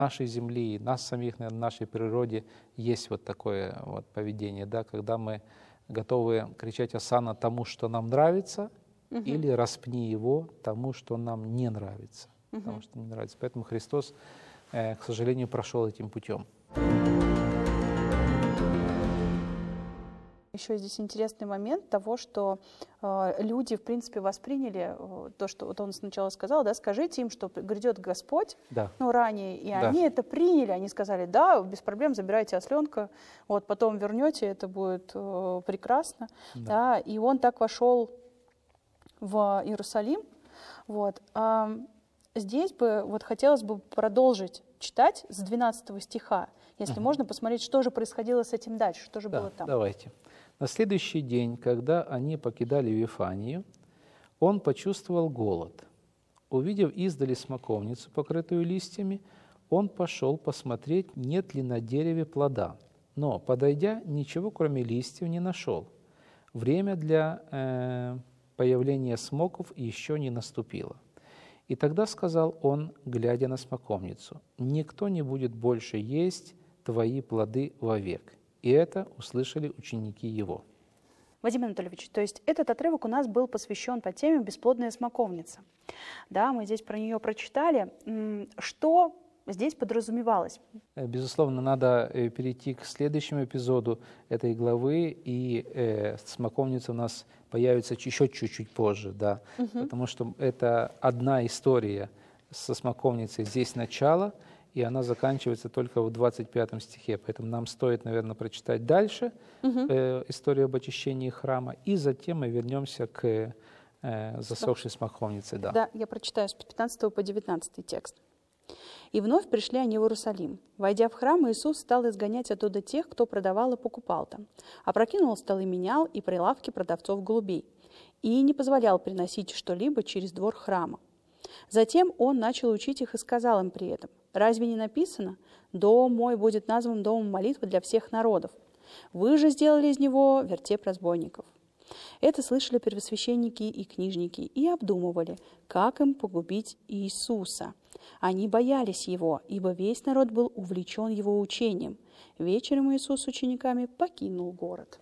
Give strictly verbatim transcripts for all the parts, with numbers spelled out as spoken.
нашей земли, нас самих, наверное, в нашей природе есть вот такое вот поведение, да, когда мы готовы кричать «Осанна» тому, что нам нравится, угу. или «Распни его» тому, что нам не нравится. Угу. Потому что не нравится. Поэтому Христос, э, к сожалению, прошел этим путем. Еще здесь интересный момент того, что э, люди, в принципе, восприняли э, то, что вот он сначала сказал, да, скажите им, что грядет Господь, да. ну, ранее, и да. они это приняли, они сказали, да, без проблем, забирайте осленка, вот, потом вернете, это будет э, прекрасно, да. Да, и он так вошел в Иерусалим, вот. А здесь бы, вот, хотелось бы продолжить читать с двенадцатого стиха, если uh-huh. можно посмотреть, что же происходило с этим дальше, что же да, было там. Давайте. На следующий день, когда они покидали Вифанию, он почувствовал голод. Увидев издали смоковницу, покрытую листьями, он пошел посмотреть, нет ли на дереве плода. Но, подойдя, ничего, кроме листьев, не нашел. Время для э, появления смоков еще не наступило. И тогда сказал он, глядя на смоковницу: «Никто не будет больше есть твои плоды вовек». И это услышали ученики его. Вадим Анатольевич, то есть этот отрывок у нас был посвящен по теме «Бесплодная смоковница». Да, мы здесь про нее прочитали. Что здесь подразумевалось? Безусловно, надо перейти к следующему эпизоду этой главы, и э, смоковница у нас появится еще чуть-чуть позже, да, угу. потому что это одна история со смоковницей. Здесь начало, и она заканчивается только в двадцать пятом стихе. Поэтому нам стоит, наверное, прочитать дальше угу. э, историю об очищении храма, и затем мы вернемся к э, засохшей смоковнице. Да. да, я прочитаю с пятнадцатого по девятнадцатый текст. «И вновь пришли они в Иерусалим. Войдя в храм, Иисус стал изгонять оттуда тех, кто продавал и покупал там. Опрокинул столы менял и прилавки продавцов голубей. И не позволял приносить что-либо через двор храма. Затем он начал учить их и сказал им при этом: «Разве не написано: дом мой будет назван домом молитвы для всех народов? Вы же сделали из него вертеп разбойников». Это слышали первосвященники и книжники и обдумывали, как им погубить Иисуса. Они боялись его, ибо весь народ был увлечен его учением. Вечером Иисус с учениками покинул город.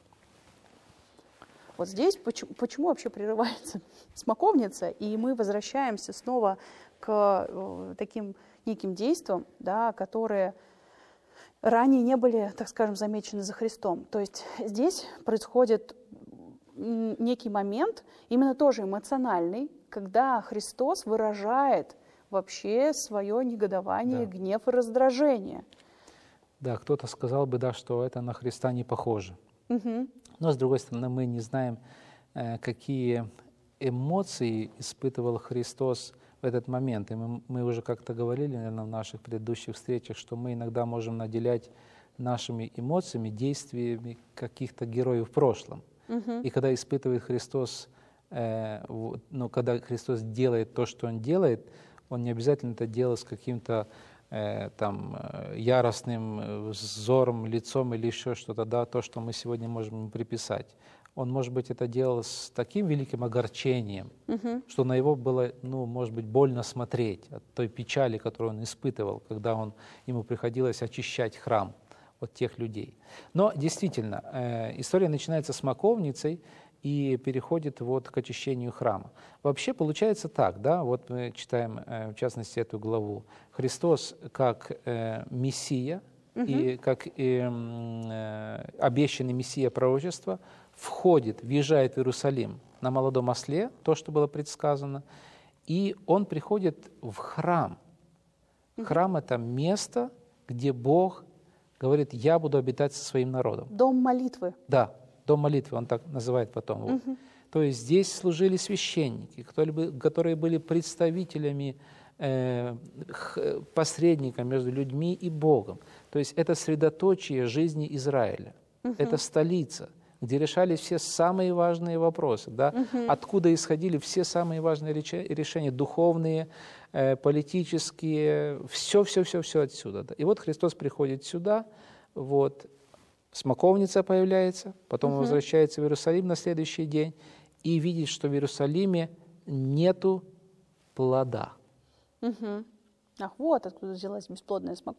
Вот здесь почему, почему вообще прерывается смоковница, и мы возвращаемся снова к э, таким неким действиям, да, которые ранее не были, так скажем, замечены за Христом. То есть здесь происходит некий момент, именно тоже эмоциональный, когда Христос выражает вообще свое негодование, да. гнев и раздражение. Да, кто-то сказал бы, да, что это на Христа не похоже. Угу. Но, с другой стороны, мы не знаем, какие эмоции испытывал Христос в этот момент. И мы, мы уже как-то говорили, наверное, в наших предыдущих встречах, что мы иногда можем наделять нашими эмоциями, действиями каких-то героев в прошлом. Uh-huh. И когда испытывает Христос, э, ну, когда Христос делает то, что Он делает, Он не обязательно это делает с каким-то э, там яростным взором, лицом или еще что-то, да, то, что мы сегодня можем ему приписать. Он, может быть, это делал с таким великим огорчением, uh-huh. что на его было, ну, может быть, больно смотреть от той печали, которую он испытывал, когда он, ему приходилось очищать храм от тех людей. Но действительно, э, история начинается с смоковницей и переходит вот к очищению храма. Вообще получается так, да, вот мы читаем, э, в частности, эту главу. Христос как э, Мессия, угу. и как э, э, обещанный Мессия пророчества входит, въезжает в Иерусалим на молодом осле, то, что было предсказано, и он приходит в храм. Угу. Храм — это место, где Бог говорит: я буду обитать со своим народом. Дом молитвы. Да, дом молитвы, он так называет потом. Вот. Угу. То есть здесь служили священники, которые были представителями, э, посредниками между людьми и Богом. То есть это средоточие жизни Израиля, угу. это столица, где решались все самые важные вопросы, да? угу. откуда исходили все самые важные решения, духовные, политические, все-все-все-все отсюда. И вот Христос приходит сюда, вот, смоковница появляется, потом угу. он возвращается в Иерусалим на следующий день и видит, что в Иерусалиме нету плода. Угу. Ах, вот откуда взялась бесплодная смоковница.